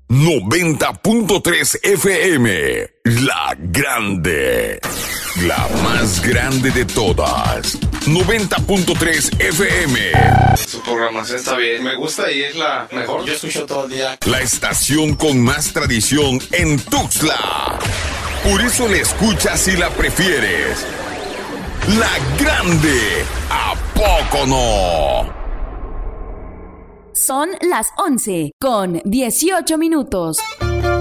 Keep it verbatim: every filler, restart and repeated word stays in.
noventa punto tres F M, la grande, la más grande de todas. noventa punto tres F M. Su programación está bien, me gusta y es la mejor. Yo escucho todo el día. La estación con más tradición en Tuxtla. Por eso la escuchas y la prefieres. La grande, ¿a poco no? Son las once con dieciocho minutos.